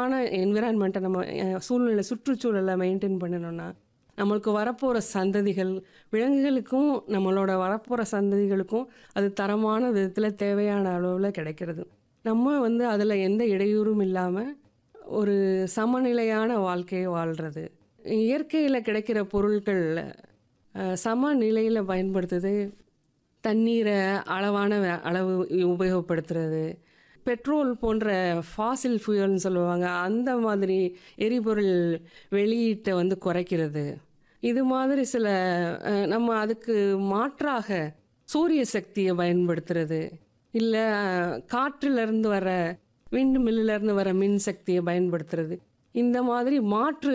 சேஃபான என்விரான்மெண்ட்டை நம்ம சூழ்நிலை சுற்றுச்சூழலை மெயின்டைன் பண்ணணும்னா நம்மளுக்கு வரப்போகிற சந்ததிகள், விலங்குகளுக்கும் நம்மளோட வரப்போகிற சந்ததிகளுக்கும் அது தரமான விதத்தில் தேவையான அளவில் கிடைக்கிறது. நம்ம அதில் எந்த இடையூறும் இல்லாமல் ஒரு சமநிலையான வாழ்க்கையை வாழ்கிறது. இயற்கையில் கிடைக்கிற பொருட்கள் சமநிலையில் பயன்படுத்துறது, தண்ணீரை அளவான அளவு உபயோகப்படுத்துறது, பெட்ரோல் போன்ற ஃபாசில் ஃபியூயல்னு சொல்லுவாங்க, அந்த மாதிரி எரிபொருள் வெளியீட்டை குறைக்கிறது. இது மாதிரி சில நம்ம அதுக்கு மாற்றாக சூரிய சக்தியை பயன்படுத்துறது, இல்லை காற்றிலிருந்து வர விண்ட் மில்லிலேருந்து வர மின் சக்தியை பயன்படுத்துறது, இந்த மாதிரி மாற்று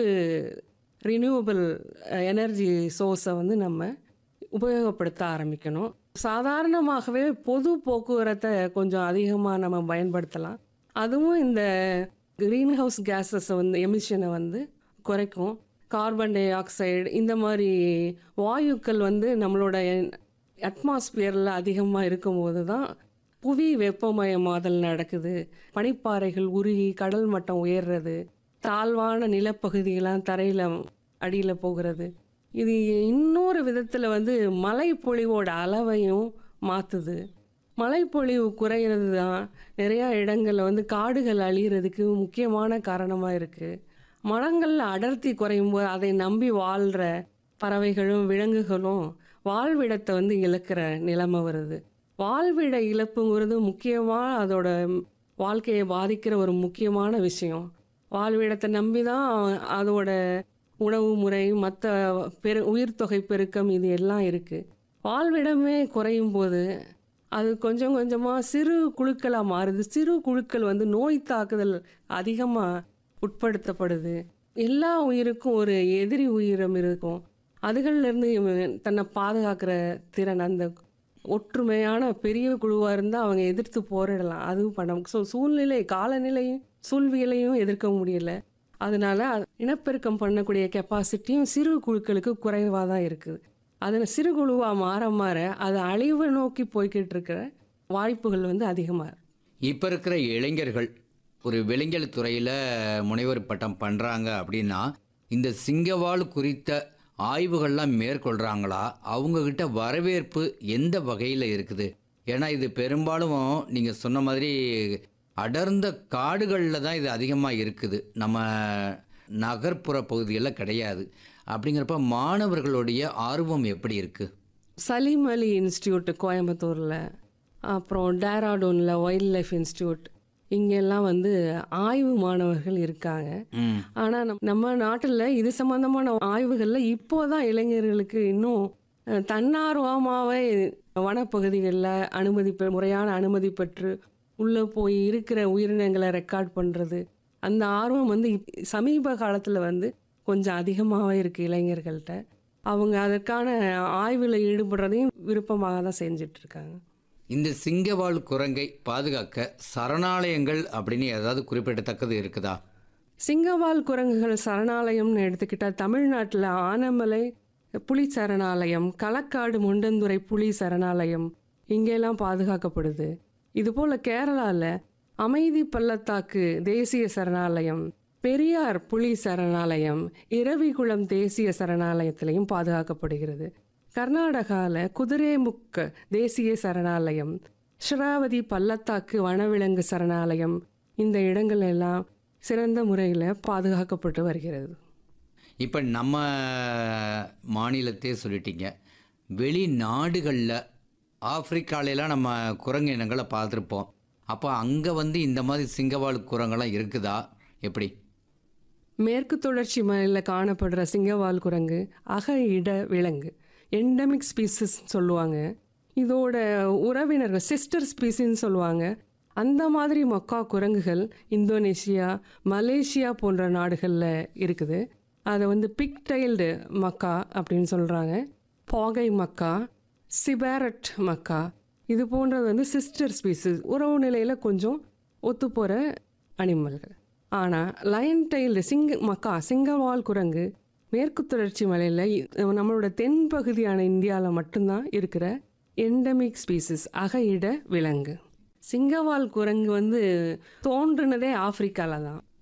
ரினியூவபிள் எனர்ஜி சோர்ஸை நம்ம உபயோகப்படுத்த ஆரம்பிக்கணும். சாதாரணமாகவே பொது போக்குவரத்தை கொஞ்சம் அதிகமாக நம்ம பயன்படுத்தலாம். அதுவும் இந்த க்ரீன் ஹவுஸ் கேஸஸை எமிஷனை குறைக்கும். கார்பன் டை ஆக்சைடு இந்த மாதிரி வாயுக்கள் நம்மளோட அட்மாஸ்பியரில் அதிகமாக இருக்கும்போது தான் புவி வெப்பமயமாதல் நடக்குது. பனிப்பாறைகள் உருகி கடல் மட்டம் உயர்றது, தாழ்வான நிலப்பகுதிகளாம் தரையில் அடியில் போகிறது. இது இன்னொரு விதத்தில் மழைப்பொழிவோட அளவையும் மாற்றுது. மழைப்பொழிவு குறையிறது தான் நிறையா இடங்களில் காடுகள் அழிகிறதுக்கு முக்கியமான காரணமாக இருக்குது. மரங்கள் அடர்த்தி குறையும் போது அதை நம்பி வாழ்கிற பறவைகளும் விலங்குகளும் வாழ்விடத்தை இழக்கிற நிலைமை வருது. வாழ்விட இழப்புங்கிறது முக்கியமாக அதோட வாழ்க்கையை பாதிக்கிற ஒரு முக்கியமான விஷயம். வாழ்விடத்தை நம்பி தான் அதோட உணவு முறை, மற்ற உயிர் தொகை பெருக்கம் இது எல்லாம் இருக்குது. வாழ்விடமே குறையும் போது அது கொஞ்சம் கொஞ்சமாக சிறு குழுக்களாக மாறுது. சிறு குழுக்கள் நோய் தாக்குதல் அதிகமாக உட்படுத்தப்படுது. எல்லா உயிருக்கும் ஒரு எதிரி உயிரம் இருக்கும். அதுகள்லேருந்து தன்னை பாதுகாக்கிற திறன் அந்த ஒற்றுமையான பெரிய குழுவாக இருந்தால் அவங்க எதிர்த்து போரிடலாம். அதுவும் பண்ண சூழ்நிலை, காலநிலையும் சூழ்வியலையும் எதிர்க்க முடியல. அதனால இனப்பெருக்கம் பண்ணக்கூடிய கெப்பாசிட்டியும் சிறு குழுக்களுக்கு குறைவாக தான் இருக்குது. அதில் சிறு குழுவாக மாற மாற அது அழிவு நோக்கி போய்கிட்டு இருக்கிற வாய்ப்புகள் அதிகமாக. இப்போ இருக்கிற இளைஞர்கள் ஒரு விலங்கியல் துறையில் முனைவர் பட்டம் பண்ணுறாங்க அப்படின்னா இந்த சிங்கவால் குறித்த ஆய்வுகள்லாம் மேற்கொள்கிறாங்களா? அவங்கக்கிட்ட வரவேற்பு எந்த வகையில் இருக்குது? ஏன்னா இது பெரும்பாலும் நீங்கள் சொன்ன மாதிரி அடர்ந்த காடுகளில் தான் இது அதிகமாக இருக்குது, நம்ம நகர்ப்புற பகுதிகளில் கிடையாது. அப்படிங்கிறப்ப மாணவர்களுடைய ஆர்வம் எப்படி இருக்குது? சலீம் அலி இன்ஸ்டியூட் கோயம்புத்தூரில், அப்புறம் டேராடூனில் வைல்ட் லைஃப் இன்ஸ்டியூட், இங்கெல்லாம் ஆய்வு மாணவர்கள் இருக்காங்க. ஆனால் நம்ம நாட்டில் இது சம்பந்தமான ஆய்வுகளில் இப்போதான் இளைஞர்களுக்கு இன்னும் தன்னார்வமாகவே வனப்பகுதிகளில் முறையான அனுமதி பெற்று உள்ளே போய் இருக்கிற உயிரினங்களை ரெக்கார்ட் பண்ணுறது, அந்த ஆர்வம் சமீப காலத்தில் கொஞ்சம் அதிகமாகவே இருக்குது இளைஞர்கள்ட்ட. அவங்க அதற்கான ஆய்வில் ஈடுபடுறதையும் விருப்பமாக தான் செஞ்சிட்ருக்காங்க. இந்த சிங்கவால் குரங்கை பாதுகாக்க சரணாலயங்கள் அப்படின்னு ஏதாவது குறிப்பிடத்தக்கது இருக்குதா? சிங்கவால் குரங்குகள் சரணாலயம்னு எடுத்துக்கிட்டால் தமிழ்நாட்டில் ஆனமலை புலி சரணாலயம், களக்காடு முண்டந்துறை புலி சரணாலயம் இங்கெல்லாம் பாதுகாக்கப்படுது. இதுபோல் கேரளாவில் அமைதி பள்ளத்தாக்கு தேசிய சரணாலயம், பெரியார் புலி சரணாலயம், இரவிகுளம் தேசிய சரணாலயத்திலையும் பாதுகாக்கப்படுகிறது. கர்நாடகாவில் குதிரேமுக் தேசிய சரணாலயம், ஷராவதி பள்ளத்தாக்கு வனவிலங்கு சரணாலயம், இந்த இடங்கள் எல்லாம் சிறந்த முறையில் பாதுகாக்கப்பட்டு வருகிறது. இப்போ நம்ம மாநிலத்தையே சொல்லிட்டீங்க, வெளிநாடுகளில் ஆப்பிரிக்காலெலாம் நம்ம குரங்கு இனங்களை பார்த்துருப்போம். அப்போ அங்கே இந்த மாதிரி சிங்கவால் குரங்கெல்லாம் இருக்குதா? எப்படி? மேற்கு தொடர்ச்சி மலையில் காணப்படுற சிங்கவால் குரங்கு அக இட விலங்கு, எண்டமிக் ஸ்பீசிஸ் சொல்லுவாங்க. இதோட உறவினர்கள் சிஸ்டர் ஸ்பீசின்னு சொல்லுவாங்க. அந்த மாதிரி மக்கா குரங்குகள் இந்தோனேஷியா, மலேசியா போன்ற நாடுகளில் இருக்குது. அதை பிக்டைல்டு மக்கா அப்படின்னு சொல்கிறாங்க. பாகை மக்கா, சிபேரட் மக்கா, இது போன்றது சிஸ்டர் ஸ்பீசிஸ், உறவு நிலையில் கொஞ்சம் ஒத்துப்போகிற அனிமல்கள். ஆனால் லயன் டைல்டு சிங்கவால் குரங்கு மேற்கு தொடர்ச்சி மலையில் நம்மளோட தென்பகுதியான இந்தியாவில் மட்டும்தான் இருக்கிற எண்டமிக் ஸ்பீசிஸ், அக இட விலங்கு. சிங்கவால் குரங்கு தோன்றுனதே ஆப்பிரிக்காவில் தான்.